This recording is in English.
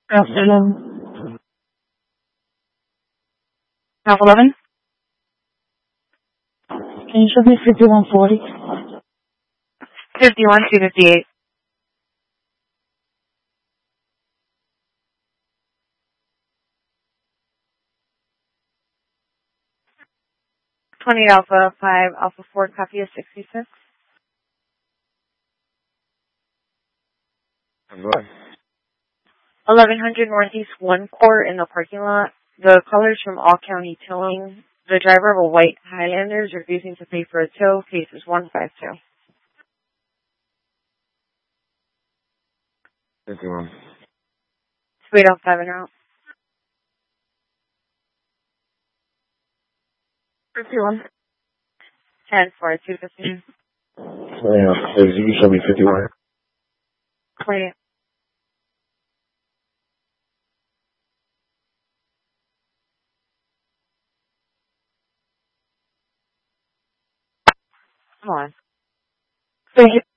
Afternoon. Half 11? Can you show me 5140? 51 to 58. Alpha 5 Alpha 4 copy of 66. What? 1100 Northeast 1 Court in the parking lot. The colors from All County Towing. The driver of a white Highlander is refusing to pay for a tow. Case is 152. 51. Wait on 5 and out. 51. 10 for 215. Yeah, you show me 51. Wait. Come on. Thank you.